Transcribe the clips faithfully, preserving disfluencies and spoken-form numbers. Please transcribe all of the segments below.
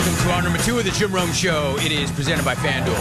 Welcome to hour number two of the Jim Rome Show. It is presented by FanDuel.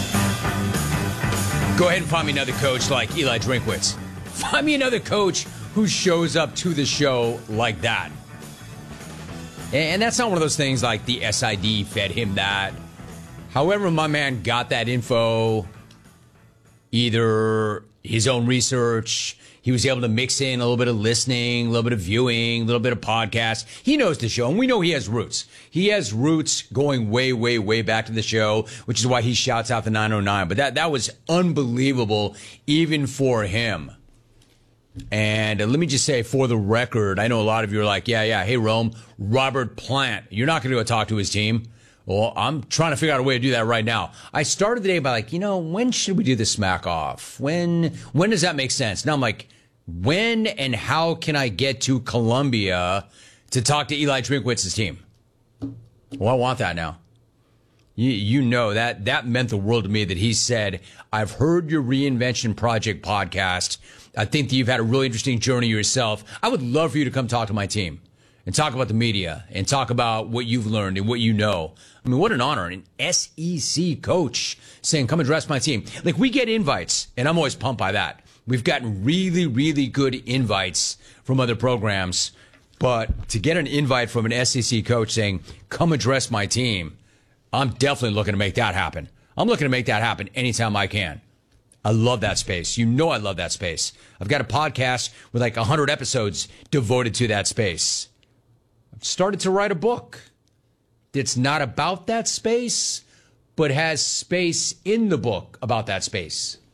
Go ahead and find me another coach like Eli Drinkwitz. Find me another coach who shows up to the show like that. And that's not one of those things like the S I D fed him that. However, my man got that info, either his own research, he was able to mix in a little bit of listening, a little bit of viewing, a little bit of podcast. He knows the show, and we know he has roots. He has roots going way, way, way back to the show, which is why he shouts out the nine oh nine. But that, that was unbelievable, even for him. And uh, let me just say, for the record, I know a lot of you are like, yeah, yeah, hey, Rome, Robert Plant, you're not going to go talk to his team. Well, I'm trying to figure out a way to do that right now. I started the day by like, you know, when should we do the smack off? When, when does that make sense? Now I'm like, when and how can I get to Columbia to talk to Eli Drinkwitz's team? Well, I want that now. You, you know, that, that meant the world to me that he said, I've heard your Reinvention Project podcast. I think that you've had a really interesting journey yourself. I would love for you to come talk to my team and talk about the media and talk about what you've learned and what you know. I mean, what an honor. An S E C coach saying, come address my team. Like, we get invites, and I'm always pumped by that. We've gotten really, really good invites from other programs. But to get an invite from an S E C coach saying, come address my team, I'm definitely looking to make that happen. I'm looking to make that happen anytime I can. I love that space. You know I love that space. I've got a podcast with like one hundred episodes devoted to that space. I've started to write a book that's not about that space, but has space in the book about that space.